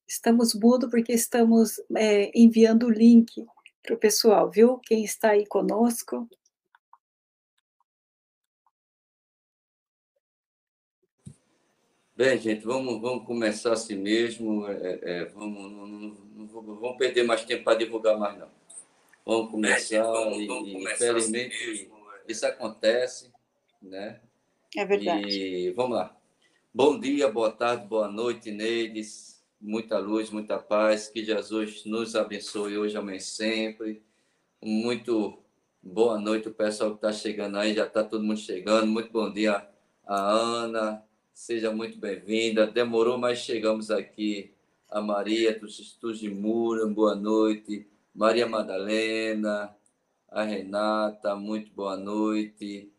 Estamos mudo porque estamos enviando o link para o pessoal, viu? Quem está aí conosco. Bem, gente, vamos começar assim mesmo. Vamos perder mais tempo para divulgar mais, não. Vamos começar infelizmente, assim isso acontece, né? É verdade. E vamos lá. Bom dia, boa tarde, boa noite, Neides. Muita luz, muita paz. Que Jesus nos abençoe hoje, amanhã e sempre. Muito boa noite, o pessoal que está chegando aí, já está todo mundo chegando. Muito bom dia a Ana, seja muito bem-vinda. Demorou, mas chegamos aqui. A Maria Tujimura, boa noite. Maria Madalena, a Renata, muito boa noite.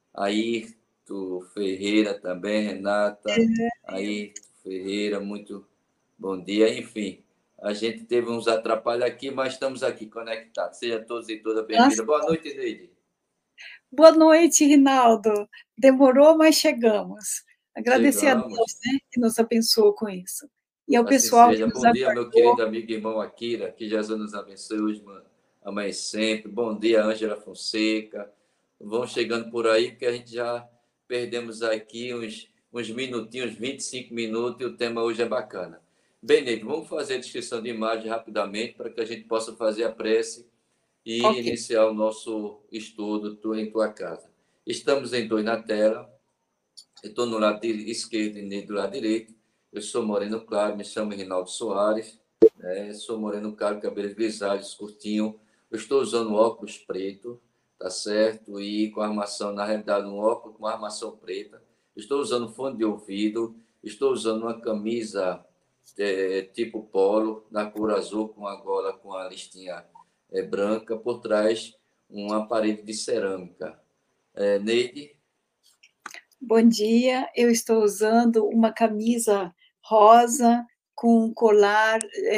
Ayrton Ferreira também, Renata. Ayrton Ferreira, muito bom dia. Enfim, a gente teve uns atrapalhos aqui, mas estamos aqui conectados. Sejam todos e todas bem-vindos. Boa noite, Neide. Boa noite, Rinaldo. Demorou, mas chegamos. Agradecer a Deus, né, que nos abençoou com isso. E ao assim pessoal seja. que nos Bom dia, aguardou. meu querido amigo e irmão Akira. Que Jesus nos abençoe hoje, amanhã e sempre. Bom dia, Ângela Fonseca. Vão chegando por aí, porque a gente já perdemos aqui uns minutinhos, 25 minutos, e o tema hoje é bacana. Bem, Neide, vamos fazer a descrição de imagem rapidamente para que a gente possa fazer a prece e iniciar o nosso estudo em tua casa. Estamos em dois na tela. Eu estou no lado esquerdo e Neide do lado direito. Eu sou moreno claro, me chamo Rinaldo Soares. Sou moreno claro, cabelos grisalhos, curtinho. Eu estou usando óculos preto, tá certo? E com armação, na realidade, um óculos com armação preta. Estou usando fone de ouvido. Estou usando uma camisa tipo polo, na cor azul, com a gola com a listinha branca. Por trás, uma parede de cerâmica. Neide? Bom dia, eu estou usando uma camisa rosa com um colar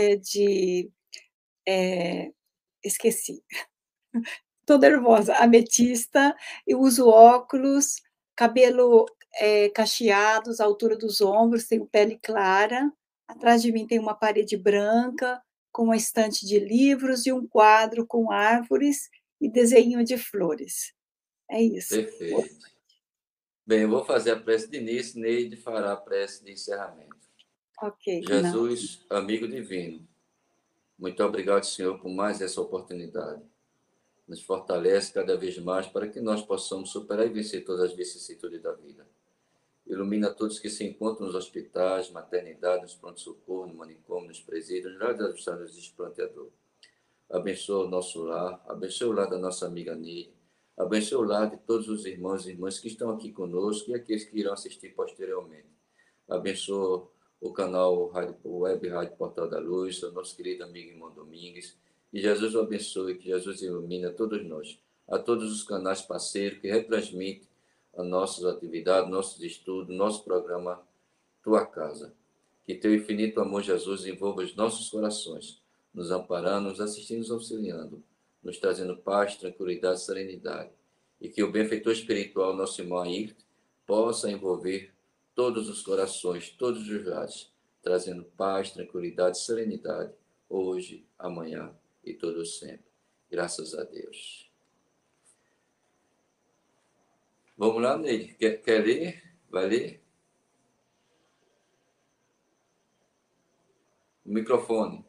esqueci, estou nervosa, ametista, eu uso óculos, cabelo cacheados, à altura dos ombros, tenho pele clara, atrás de mim tem uma parede branca, com uma estante de livros e um quadro com árvores e desenho de flores. É isso. Perfeito. Bem, eu vou fazer a prece de início, Neide fará a prece de encerramento. Ok, Jesus, amigo divino, muito obrigado, Senhor, por mais essa oportunidade. Nos fortalece cada vez mais para que nós possamos superar e vencer todas as vicissitudes da vida. Ilumina todos que se encontram nos hospitais, maternidades, nos pronto-socorro, no manicômio, nos presídios, nos lares das instituições de planteador. Abençoa o nosso lar, abençoa o lar da nossa amiga Neide, abençoa o lar de todos os irmãos e irmãs que estão aqui conosco e aqueles que irão assistir posteriormente. Abençoa o canal Web Rádio Portal da Luz, o nosso querido amigo irmão Domingues. Que Jesus o abençoe, que Jesus ilumine a todos nós, a todos os canais parceiros que retransmitem as nossas atividades, nossos estudos, nosso programa Tua Casa. Que teu infinito amor, Jesus, envolva os nossos corações, nos amparando, nos assistindo, nos auxiliando, nos trazendo paz, tranquilidade, serenidade. E que o benfeitor espiritual, nosso irmão Ayrton, possa envolver todos os corações, todos os lares, trazendo paz, tranquilidade, serenidade, hoje, amanhã e todo sempre. Graças a Deus. Vamos lá, Neide. Quer ler? Vai ler? O microfone.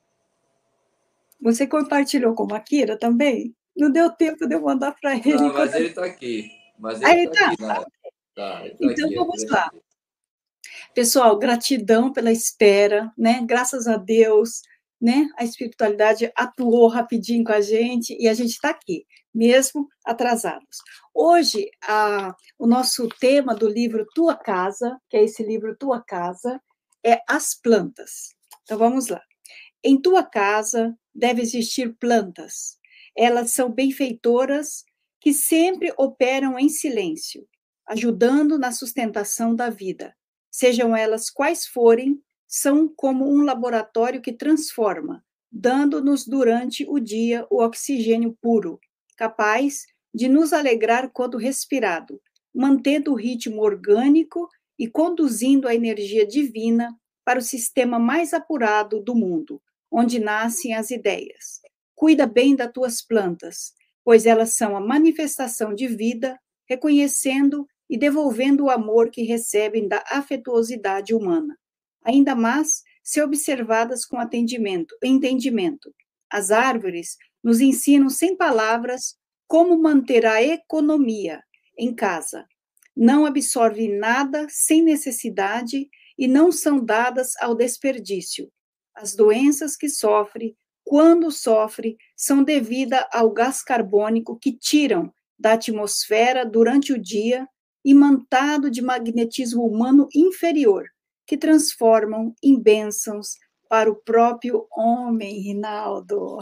Você compartilhou com o Akira também? Não deu tempo de eu mandar para ele. Não, mas ele está aqui. Ele está aqui. Então, vamos lá. Pessoal, gratidão pela espera, né? Graças a Deus, né? A espiritualidade atuou rapidinho com a gente e a gente está aqui, mesmo atrasados. Hoje, o nosso tema do livro Tua Casa, que é esse livro Tua Casa, é as plantas. Então, vamos lá. Em tua casa deve existir plantas. Elas são benfeitoras que sempre operam em silêncio, ajudando na sustentação da vida. Sejam elas quais forem, são como um laboratório que transforma, dando-nos durante o dia o oxigênio puro, capaz de nos alegrar quando respirado, mantendo o ritmo orgânico e conduzindo a energia divina para o sistema mais apurado do mundo, onde nascem as ideias. Cuida bem das tuas plantas, pois elas são a manifestação de vida, reconhecendo e devolvendo o amor que recebem da afetuosidade humana. Ainda mais se observadas com entendimento. As árvores nos ensinam sem palavras como manter a economia em casa. Não absorvem nada sem necessidade e não são dadas ao desperdício. As doenças que sofre, quando sofre, são devidas ao gás carbônico que tiram da atmosfera durante o dia, imantado de magnetismo humano inferior, que transformam em bênçãos para o próprio homem, Rinaldo.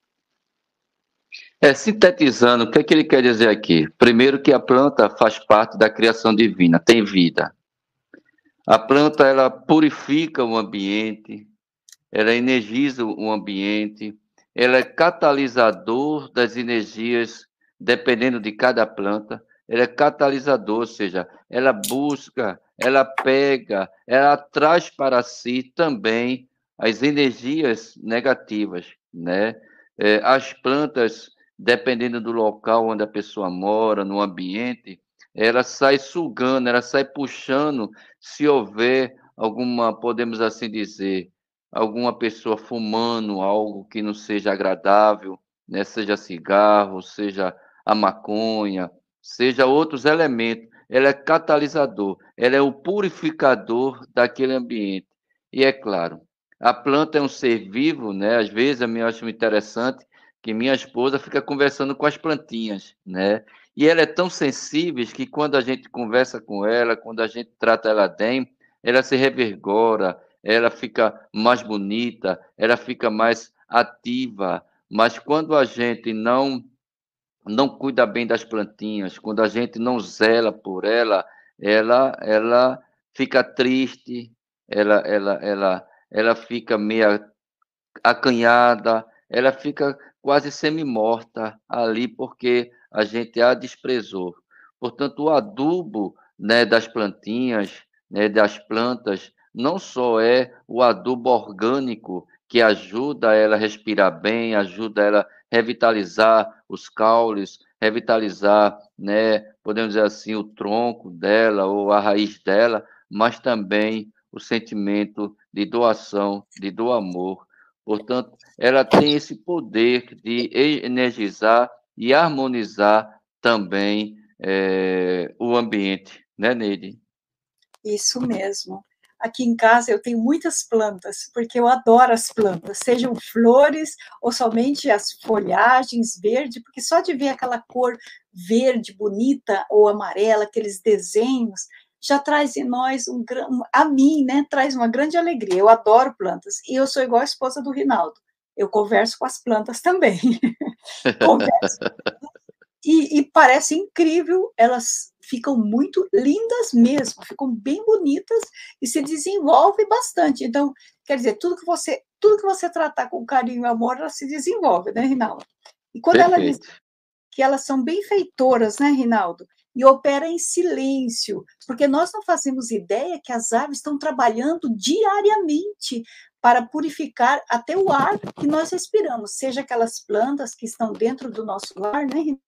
Sintetizando, o que é que ele quer dizer aqui? Primeiro que a planta faz parte da criação divina, tem vida. A planta, ela purifica o ambiente, ela energiza o ambiente, ela é catalisador das energias, dependendo de cada planta, ela é catalisador, ou seja, ela busca, ela pega, ela traz para si também as energias negativas, né? As plantas, dependendo do local onde a pessoa mora, no ambiente, ela sai sugando, ela sai puxando, se houver alguma, podemos assim dizer, alguma pessoa fumando algo que não seja agradável, né? Seja cigarro, seja a maconha, seja outros elementos. Ela é catalisador, ela é o purificador daquele ambiente. E é claro, a planta é um ser vivo, né? Às vezes eu me acho interessante que minha esposa fica conversando com as plantinhas, né? E ela é tão sensível que quando a gente conversa com ela, quando a gente trata ela bem, ela se revigora, ela fica mais bonita, ela fica mais ativa. Mas quando a gente não cuida bem das plantinhas, quando a gente não zela por ela, ela fica triste, ela fica meio acanhada, ela fica quase semi-morta ali porque a gente a desprezou. Portanto, o adubo, né, das plantinhas, né, das plantas, não só é o adubo orgânico que ajuda ela a respirar bem, ajuda ela a revitalizar os caules, revitalizar, né, podemos dizer assim, o tronco dela ou a raiz dela, mas também o sentimento de doação, do amor. Portanto, ela tem esse poder de energizar e harmonizar também o ambiente, né, Neide? Isso mesmo. Aqui em casa eu tenho muitas plantas, porque eu adoro as plantas, sejam flores ou somente as folhagens verde, porque só de ver aquela cor verde bonita ou amarela, aqueles desenhos, já traz em nós a mim, né, traz uma grande alegria. Eu adoro plantas e eu sou igual a esposa do Rinaldo. Eu converso com as plantas também. Converso e parece incrível, elas ficam muito lindas mesmo, ficam bem bonitas e se desenvolvem bastante. Então, quer dizer, tudo que você tratar com carinho e amor, ela se desenvolve, né, Rinaldo? E quando ela diz Perfeito. que elas são benfeitoras, né, Rinaldo? E opera em silêncio, porque nós não fazemos ideia que as aves estão trabalhando diariamente para purificar até o ar que nós respiramos, seja aquelas plantas que estão dentro do nosso lar, né, Rinaldo?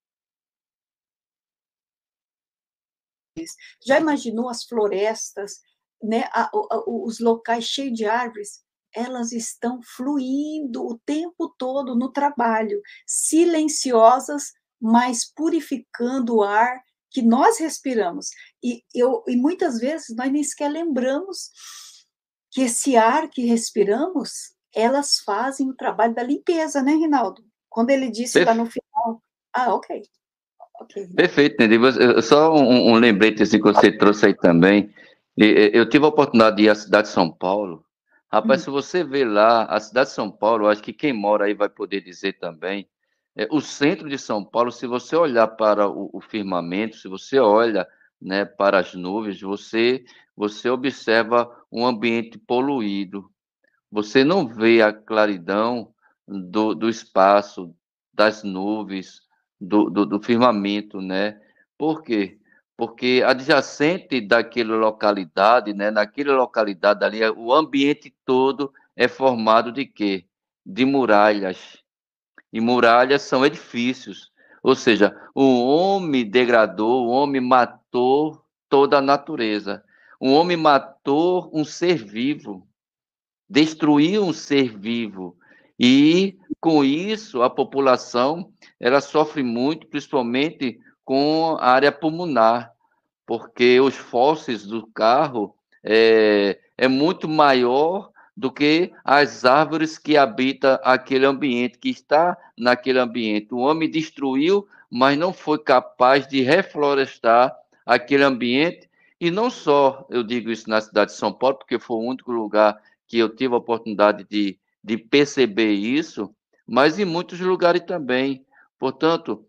Já imaginou as florestas, né, os locais cheios de árvores? Elas estão fluindo o tempo todo no trabalho, silenciosas, mas purificando o ar que nós respiramos. E muitas vezes nós nem sequer lembramos que esse ar que respiramos, elas fazem o trabalho da limpeza, né, Rinaldo? Quando ele disse lá no final, ok. Perfeito, Neide. Só um lembrete assim, que você trouxe aí também. Eu tive a oportunidade de ir à cidade de São Paulo. Rapaz, se você ver lá, a cidade de São Paulo, acho que quem mora aí vai poder dizer também. O centro de São Paulo, se você olhar para o firmamento, se você olha, né, para as nuvens, você observa um ambiente poluído. Você não vê a claridão do espaço, das nuvens, do firmamento, né? Por quê? porque adjacente daquela localidade, né, naquela localidade ali, o ambiente todo é formado de quê? De muralhas. E muralhas são edifícios. Ou seja, o homem degradou, o homem matou toda a natureza. O homem matou um ser vivo, destruiu um ser vivo. E com isso a população ela sofre muito, principalmente com a área pulmonar, porque os fósseis do carro é muito maior do que as árvores que habitam aquele ambiente, que está naquele ambiente. O homem destruiu, mas não foi capaz de reflorestar aquele ambiente. E não só eu digo isso na cidade de São Paulo, porque foi o único lugar que eu tive a oportunidade de perceber isso, mas em muitos lugares também. Portanto,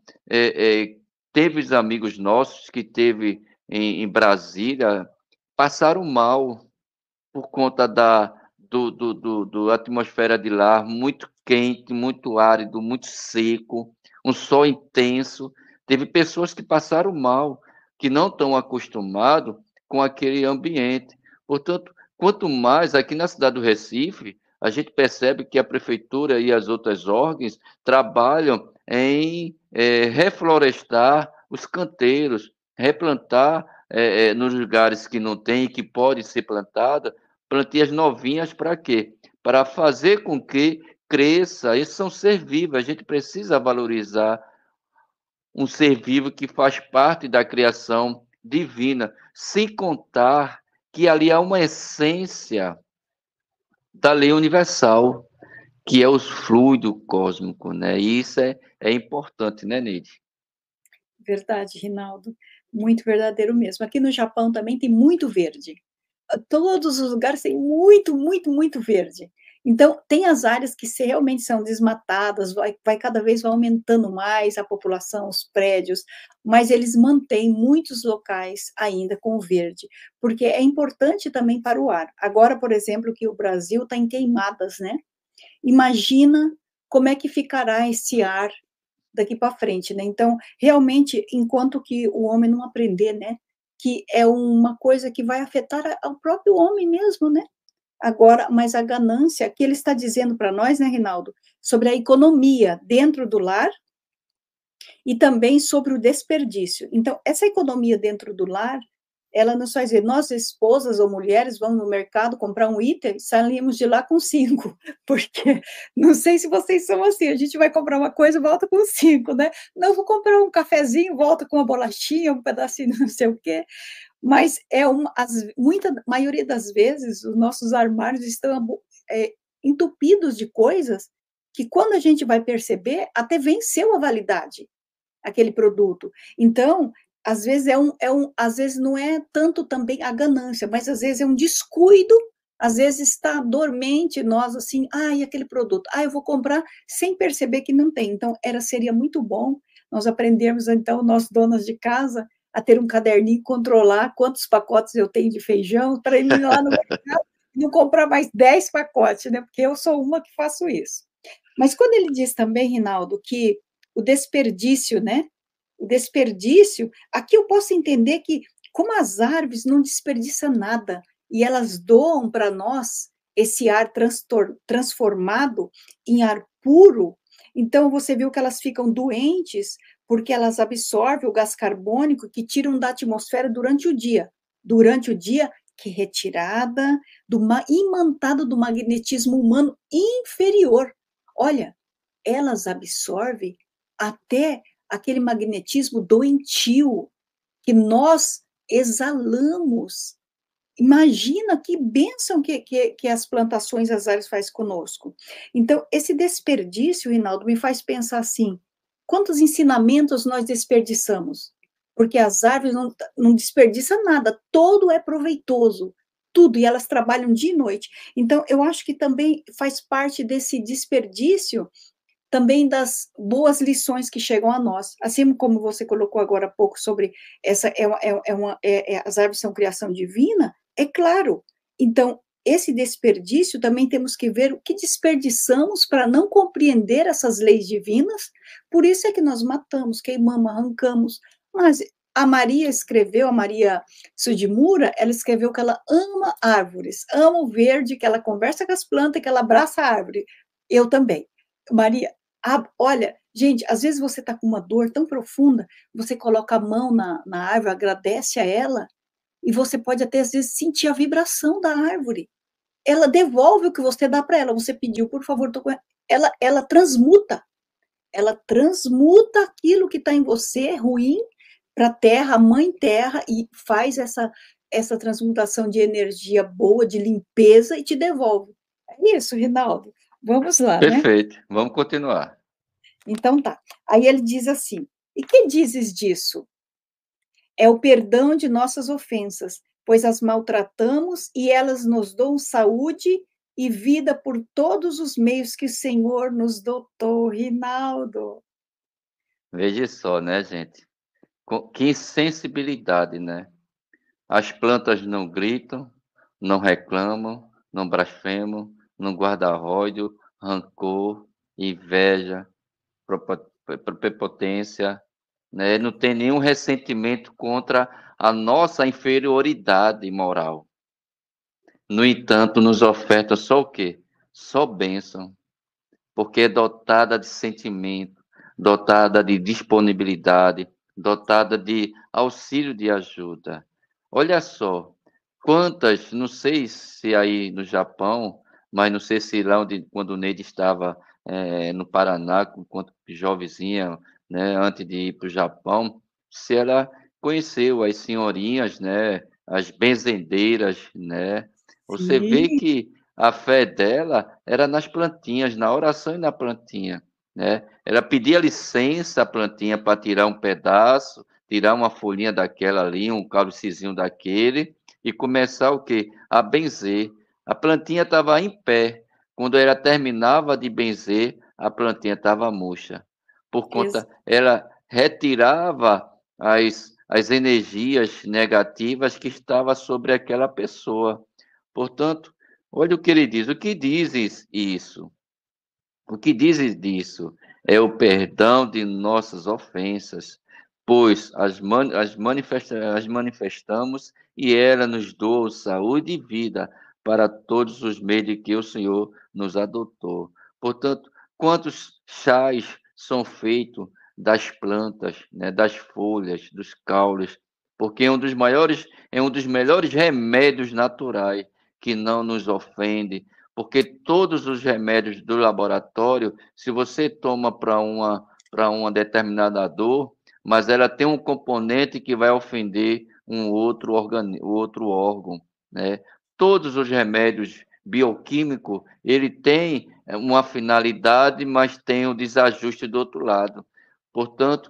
teve amigos nossos que teve em Brasília passaram mal por conta do atmosfera de lá, muito quente, muito árido, muito seco, um sol intenso. Teve pessoas que passaram mal, que não estão acostumados com aquele ambiente. Portanto, quanto mais aqui na cidade do Recife, a gente percebe que a prefeitura e as outras órgãos trabalham em reflorestar os canteiros, replantar nos lugares que não tem e que pode ser plantada, plantias novinhas para quê? Para fazer com que cresça. Esses são ser vivos, a gente precisa valorizar um ser vivo que faz parte da criação divina, sem contar que ali há uma essência da lei universal, que é o fluido cósmico, né? E isso é importante, né, Neide? Verdade, Rinaldo. Muito verdadeiro mesmo. Aqui no Japão também tem muito verde. Todos os lugares têm muito, muito, muito verde. Então, tem as áreas que realmente são desmatadas, vai cada vez vai aumentando mais a população, os prédios, mas eles mantêm muitos locais ainda com o verde, porque é importante também para o ar. Agora, por exemplo, que o Brasil está em queimadas, né? Imagina como é que ficará esse ar daqui para frente, né? Então, realmente, enquanto que o homem não aprender, né, que é uma coisa que vai afetar ao próprio homem mesmo, né? Agora, mas a ganância que ele está dizendo para nós, né, Rinaldo, sobre a economia dentro do lar e também sobre o desperdício. Então, essa economia dentro do lar, ela nos faz dizer, nós esposas ou mulheres vamos no mercado comprar um item, saímos de lá com 5, porque não sei se vocês são assim, a gente vai comprar uma coisa, volta com 5, né? Não, vou comprar um cafezinho, volta com uma bolachinha, um pedacinho, não sei o quê, mas muita maioria das vezes os nossos armários estão entupidos de coisas que quando a gente vai perceber, até venceu a validade aquele produto. Então, às vezes às vezes não é tanto também a ganância, mas às vezes é um descuido, às vezes está dormente nós assim, e aquele produto, eu vou comprar sem perceber que não tem. Então, seria muito bom nós aprendermos então, nós donas de casa, a ter um caderninho, controlar quantos pacotes eu tenho de feijão, para ir lá no mercado e não comprar mais 10 pacotes, né? Porque eu sou uma que faço isso. Mas quando ele diz também, Rinaldo, que o desperdício, né? O desperdício, aqui eu posso entender que, como as árvores não desperdiçam nada, e elas doam para nós esse ar transformado em ar puro, então você viu que elas ficam doentes porque elas absorvem o gás carbônico que tiram da atmosfera durante o dia. Durante o dia, que é retirada, imantada do magnetismo humano inferior. Olha, elas absorvem até aquele magnetismo doentio que nós exalamos. Imagina que bênção que as plantações, as árvores faz conosco. Então, esse desperdício, Rinaldo, me faz pensar assim, quantos ensinamentos nós desperdiçamos? Porque as árvores não desperdiçam nada, todo é proveitoso, tudo, e elas trabalham dia e noite. Então, eu acho que também faz parte desse desperdício também das boas lições que chegam a nós. Assim como você colocou agora há pouco sobre essa as árvores são criação divina, é claro. Então, esse desperdício também temos que ver o que desperdiçamos para não compreender essas leis divinas. Por isso é que nós matamos, queimamos, arrancamos. Mas a Maria escreveu, a Maria Sudimura, ela escreveu que ela ama árvores, ama o verde, que ela conversa com as plantas, que ela abraça a árvore. Eu também. Maria, olha, gente, às vezes você está com uma dor tão profunda, você coloca a mão na árvore, agradece a ela, e você pode até, às vezes, sentir a vibração da árvore. Ela devolve o que você dá para ela. Você pediu, por favor, ela transmuta. Ela transmuta aquilo que está em você, ruim, para a terra, a mãe terra, e faz essa transmutação de energia boa, de limpeza, e te devolve. É isso, Rinaldo. Vamos lá, né? Perfeito. Vamos continuar. Então tá. Aí ele diz assim: e que dizes disso? É o perdão de nossas ofensas, pois as maltratamos e elas nos dão saúde e vida por todos os meios que o Senhor nos dotou. Rinaldo. Veja só, né, gente? Que sensibilidade, né? As plantas não gritam, não reclamam, não blasfemam, não guardam ódio, rancor, inveja, prepotência, né? Não tem nenhum ressentimento contra a nossa inferioridade moral. No entanto, nos oferta só o quê? Só bênção, porque é dotada de sentimento, dotada de disponibilidade, dotada de auxílio de ajuda. Olha só, quantas, não sei se aí no Japão, mas não sei se lá onde, quando o Neide estava no Paraná, enquanto jovenzinha, né, antes de ir para o Japão, se ela conheceu as senhorinhas, né, as benzendeiras, né, você vê Sim, que a fé dela era nas plantinhas, na oração e na plantinha, né? Ela pedia licença à plantinha para tirar um pedaço, tirar uma folhinha daquela ali, um cálicezinho daquele, e começar o quê? A benzer. A plantinha estava em pé. Quando ela terminava de benzer, a plantinha estava murcha. Por conta, ela retirava as energias negativas que estavam sobre aquela pessoa. Portanto, olha o que ele diz. O que dizes isso? O que dizes disso? É o perdão de nossas ofensas, pois as manifestamos e ela nos doa saúde e vida para todos os meios de que o Senhor nos adotou. Portanto, quantos chás são feitos das plantas, né, das folhas, dos caules, porque é um dos melhores remédios naturais que não nos ofende, porque todos os remédios do laboratório, se você toma para uma determinada dor, mas ela tem um componente que vai ofender outro órgão, né? Todos os remédios bioquímicos, ele tem uma finalidade, mas tem o desajuste do outro lado. Portanto,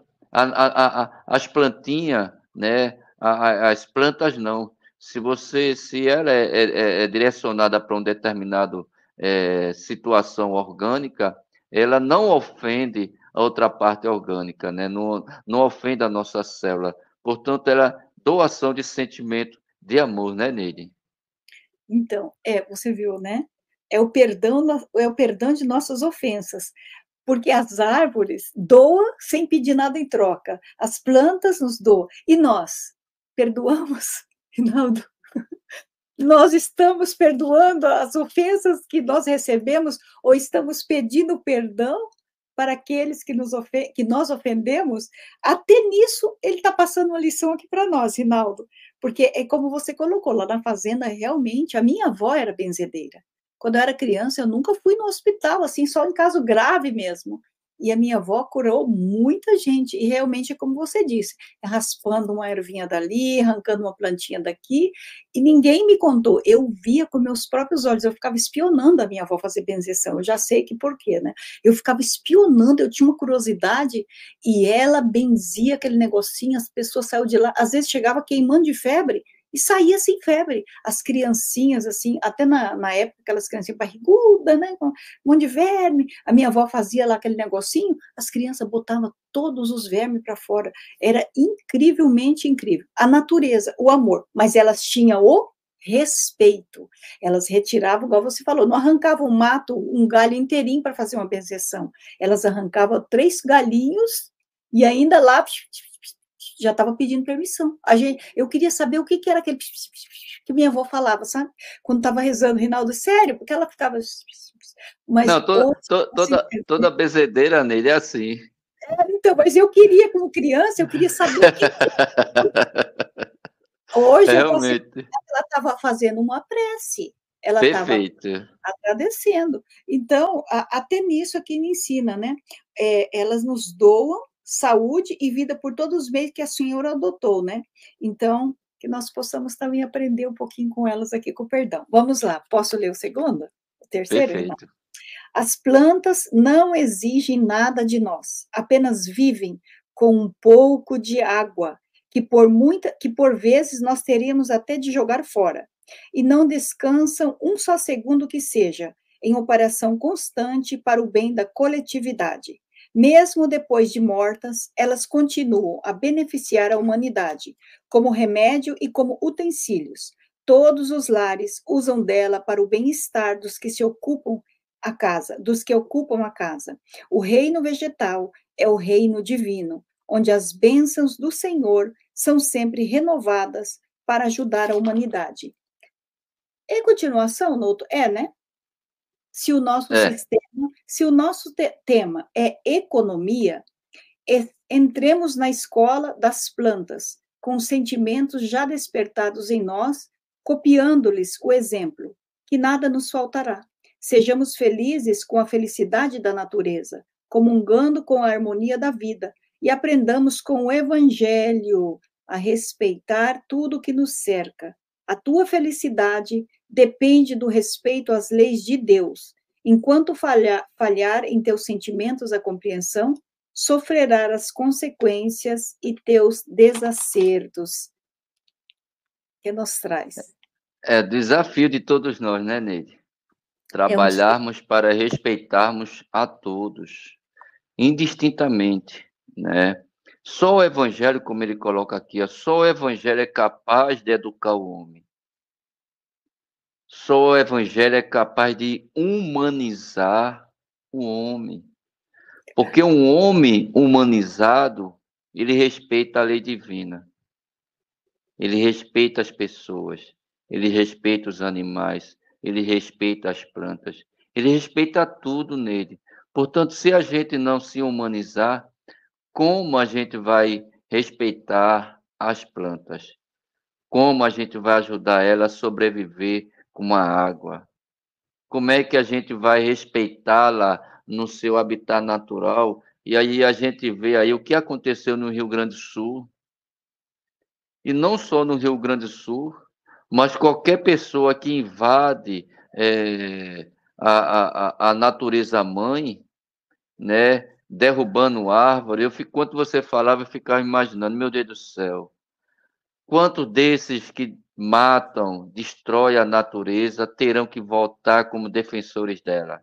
as plantinhas, né? As plantas não, se ela é direcionada para um determinado situação orgânica, ela não ofende a outra parte orgânica, né? Não ofende a nossa célula. Portanto, ela é doação de sentimento de amor, né, Neide? então, você viu, né? É o perdão de nossas ofensas, porque as árvores doam sem pedir nada em troca, as plantas nos doam, e nós perdoamos, Rinaldo? Nós estamos perdoando as ofensas que nós recebemos ou estamos pedindo perdão para aqueles que nós ofendemos? Até nisso ele está passando uma lição aqui para nós, Rinaldo, porque é como você colocou lá na fazenda, realmente, a minha avó era benzedeira. Quando eu era criança, eu nunca fui no hospital, assim, só em caso grave mesmo. E a minha avó curou muita gente, e realmente é como você disse, raspando uma ervinha dali, arrancando uma plantinha daqui, e ninguém me contou, eu via com meus próprios olhos, eu ficava espionando a minha avó fazer benzeção, eu já sei que por quê, né? Eu ficava espionando, eu tinha uma curiosidade, e ela benzia aquele negocinho, as pessoas saíam de lá, às vezes chegava queimando de febre, e saía sem febre. As criancinhas, assim, até na época, aquelas criancinhas barrigudas, né, com um monte de verme, a minha avó fazia lá aquele negocinho, as crianças botavam todos os vermes para fora. Era incrivelmente incrível. A natureza, o amor, mas elas tinham o respeito. Elas retiravam, igual você falou, não arrancavam um mato, um galho inteirinho para fazer uma benzeção. Elas arrancavam 3 galinhos e ainda lá já estava pedindo permissão. Eu queria saber o que era aquele que minha avó falava, sabe? Quando estava rezando, Rinaldo, sério, porque ela ficava... Mas Não, hoje, assim, toda bezedeira nele é assim. então, mas eu queria, como criança, eu queria saber o que... Hoje eu consigo... Realmente. Ela estava fazendo uma prece, ela estava Perfeito. agradecendo. Então, até nisso aqui me ensina, né? Elas nos doam saúde e vida por todos os meios que a senhora adotou, né? Então, que nós possamos também aprender um pouquinho com elas aqui, com o perdão. Vamos lá, posso ler o segundo? O terceiro, Renato? Perfeito. As plantas não exigem nada de nós, apenas vivem com um pouco de água, que por vezes nós teríamos até de jogar fora, e não descansam um só segundo que seja, em operação constante para o bem da coletividade. Mesmo depois de mortas, elas continuam a beneficiar a humanidade, como remédio e como utensílios. Todos os lares usam dela para o bem-estar dos que se ocupam a casa, dos que ocupam a casa. O reino vegetal é o reino divino, onde as bênçãos do Senhor são sempre renovadas para ajudar a humanidade. Em continuação, Noto, né? Se o nosso sistema, se o nosso tema é economia, entremos na escola das plantas, com sentimentos já despertados em nós, copiando-lhes o exemplo, que nada nos faltará. Sejamos felizes com a felicidade da natureza, comungando com a harmonia da vida, e aprendamos com o Evangelho a respeitar tudo o que nos cerca. A tua felicidade depende do respeito às leis de Deus. Enquanto falhar em teus sentimentos a compreensão, sofrerás as consequências e teus desacertos. Que nos traz? É desafio de todos nós, né, Neide? Trabalharmos para respeitarmos a todos, indistintamente, né? Só o Evangelho, como ele coloca aqui, só o Evangelho é capaz de educar o homem. Só o Evangelho é capaz de humanizar o homem. Porque um homem humanizado, ele respeita a lei divina. Ele respeita as pessoas. Ele respeita os animais. Ele respeita as plantas. Ele respeita tudo nele. Portanto, se a gente não se humanizar, como a gente vai respeitar as plantas? Como a gente vai ajudar ela a sobreviver com a água? Como é que a gente vai respeitá-la no seu habitat natural? E aí a gente vê aí o que aconteceu no Rio Grande do Sul. E não só no Rio Grande do Sul, mas qualquer pessoa que invade a natureza mãe, né, derrubando árvore. Enquanto você falava, eu ficava imaginando, meu Deus do céu, quantos desses que matam, destroem a natureza, terão que voltar como defensores dela?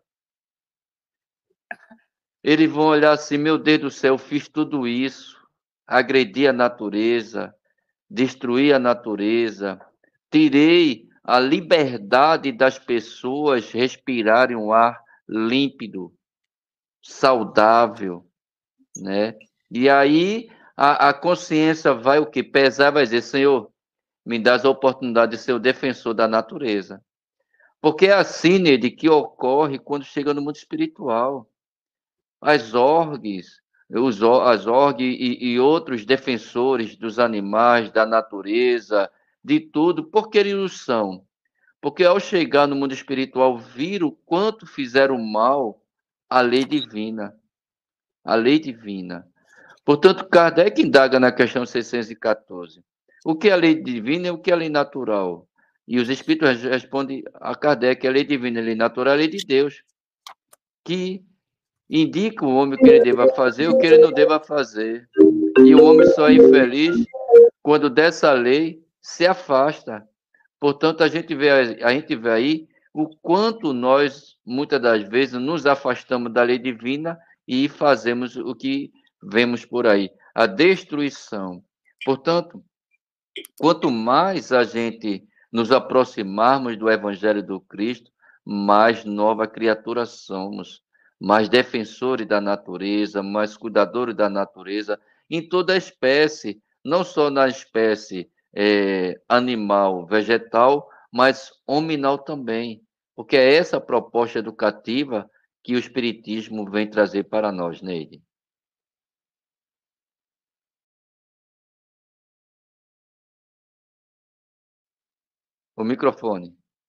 Eles vão olhar assim, meu Deus do céu, eu fiz tudo isso, agredi a natureza, destruí a natureza, tirei a liberdade das pessoas respirarem um ar límpido, saudável, né? E aí a consciência vai o quê? Pesar, vai dizer, Senhor, me dá a oportunidade de ser o defensor da natureza. Porque é assim, Neide, que ocorre quando chega no mundo espiritual. As orgs, as org e outros defensores dos animais, da natureza, de tudo, porque eles o são. Porque ao chegar no mundo espiritual, viram o quanto fizeram mal à lei divina. A lei divina. Portanto, Kardec indaga na questão 614. O que é a lei divina e o que é a lei natural? E os espíritos respondem a Kardec, a lei divina e a lei natural é a lei de Deus, que indica o homem o que ele deva fazer e o que ele não deva fazer. E o homem só é infeliz quando dessa lei se afasta. Portanto, a gente vê aí o quanto nós, muitas das vezes, nos afastamos da lei divina e fazemos o que vemos por aí, a destruição. Portanto, quanto mais a gente nos aproximarmos do Evangelho do Cristo, mais nova criatura somos, mais defensores da natureza, mais cuidadores da natureza, em toda a espécie, não só na espécie animal, vegetal, mas hominal também, porque é essa a proposta educativa que o Espiritismo vem trazer para nós, Neide. O microfone.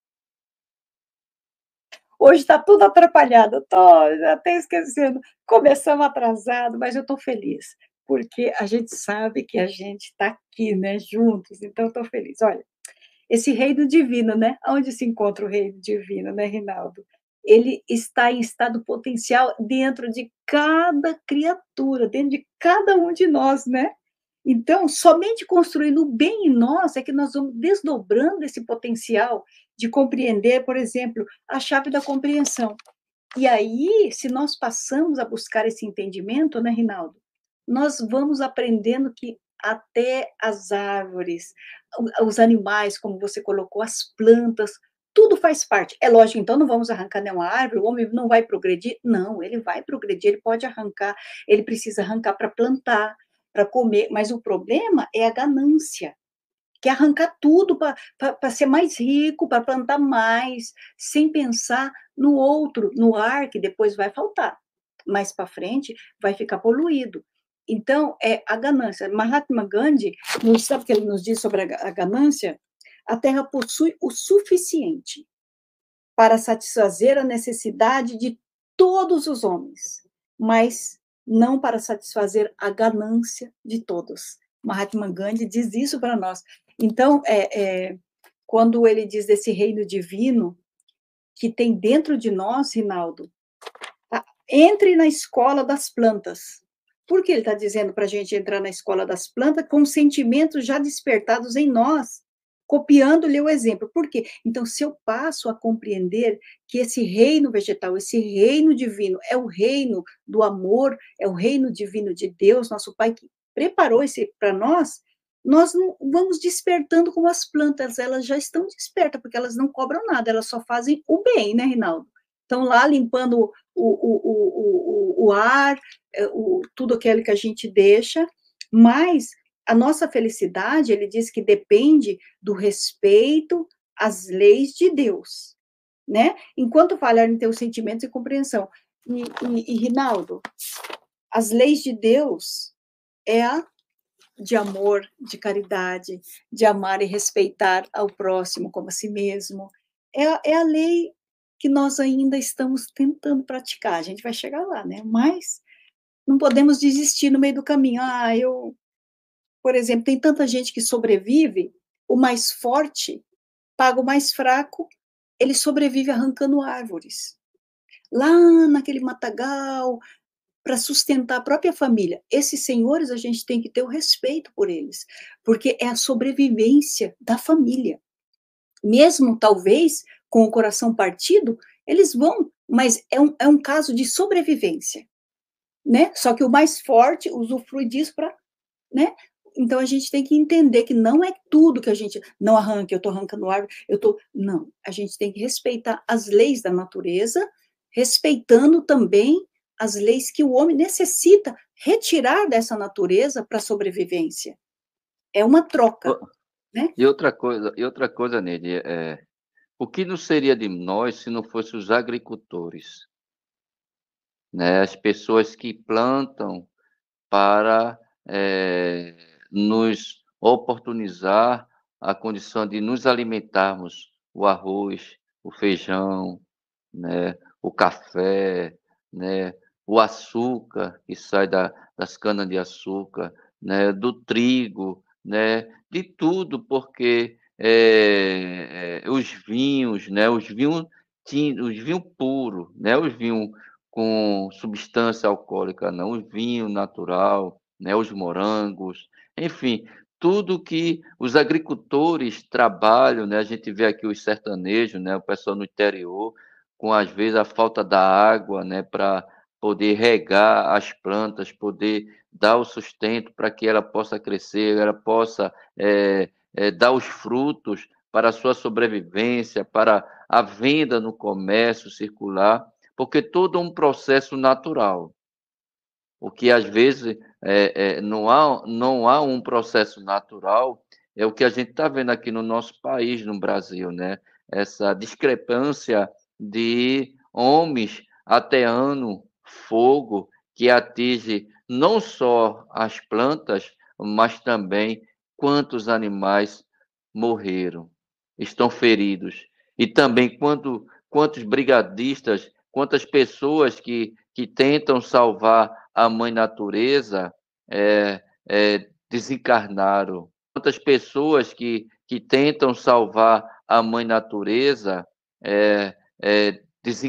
Hoje está tudo atrapalhado, estou até esquecendo. Começamos atrasado, mas eu estou feliz, porque a gente sabe que a gente está aqui, né, juntos, então estou feliz. Olha, esse reino divino, né? Onde se encontra o reino divino, né, Rinaldo? Ele está em estado potencial dentro de cada criatura, dentro de cada um de nós, né? Então, somente construindo o bem em nós é que nós vamos desdobrando esse potencial de compreender, por exemplo, a chave da compreensão. E aí, se nós passamos a buscar esse entendimento, né, Rinaldo? Nós vamos aprendendo que até as árvores, os animais, como você colocou, as plantas, tudo faz parte. É lógico, então não vamos arrancar nenhuma árvore, o homem não vai progredir? Não, ele vai progredir, ele pode arrancar, ele precisa arrancar para plantar, para comer, mas o problema é a ganância, que é arrancar tudo para ser mais rico, para plantar mais, sem pensar no outro, no ar, que depois vai faltar. Mais para frente, vai ficar poluído. Então, é a ganância. Mahatma Gandhi, sabe o que ele nos diz sobre a ganância? A terra possui o suficiente para satisfazer a necessidade de todos os homens, mas não para satisfazer a ganância de todos. Mahatma Gandhi diz isso para nós. Então, quando ele diz desse reino divino que tem dentro de nós, Rinaldo, entre na escola das plantas. Por que ele está dizendo para a gente entrar na escola das plantas com sentimentos já despertados em nós, copiando-lhe o exemplo? Por quê? Então, se eu passo a compreender que esse reino vegetal, esse reino divino, é o reino do amor, é o reino divino de Deus, nosso Pai, que preparou esse para nós não vamos despertando como as plantas, elas já estão despertas, porque elas não cobram nada, elas só fazem o bem, né, Rinaldo? Estão lá limpando o ar, tudo aquilo que a gente deixa, mas a nossa felicidade, ele diz que depende do respeito às leis de Deus, né? Enquanto falhar em teus sentimentos e compreensão. E Rinaldo, as leis de Deus é a de amor, de caridade, de amar e respeitar ao próximo como a si mesmo. É a lei que nós ainda estamos tentando praticar. A gente vai chegar lá, né? Mas não podemos desistir no meio do caminho. Por exemplo, tem tanta gente que sobrevive, o mais forte paga o mais fraco, ele sobrevive arrancando árvores. Lá naquele matagal, para sustentar a própria família. Esses senhores, a gente tem que ter o respeito por eles, porque é a sobrevivência da família. Mesmo, talvez, com o coração partido, eles vão, mas é um caso de sobrevivência, né? Só que o mais forte usufrui disso para, né? Então, a gente tem que entender que não é tudo que a gente não arranca, eu estou arrancando árvore, Não, a gente tem que respeitar as leis da natureza, respeitando também as leis que o homem necessita retirar dessa natureza para a sobrevivência. É uma troca, né? E outra coisa, Neide, o que não seria de nós se não fossem os agricultores, né? As pessoas que plantam para nos oportunizar a condição de nos alimentarmos, o arroz, o feijão, né? O café, né? O açúcar que sai das canas de açúcar, né? Do trigo, né? De tudo, porque os vinhos, né? Os vinhos puros, né? Os vinhos com substância alcoólica, não, o vinho natural, né? Os morangos, enfim, tudo que os agricultores trabalham, né? A gente vê aqui os sertanejos, né? O pessoal no interior, com às vezes a falta da água, né, para poder regar as plantas, poder dar o sustento para que ela possa crescer, ela possa dar os frutos para a sua sobrevivência, para a venda no comércio circular, porque todo um processo natural. O que às vezes não há um processo natural, é o que a gente está vendo aqui no nosso país, no Brasil, né? Essa discrepância de homens ateando fogo que atinge não só as plantas, mas também quantos animais morreram, estão feridos. E também quantos brigadistas, quantas pessoas que tentam salvar a mãe natureza desencarnaram. Quantas pessoas que tentam salvar a mãe natureza desencarnaram.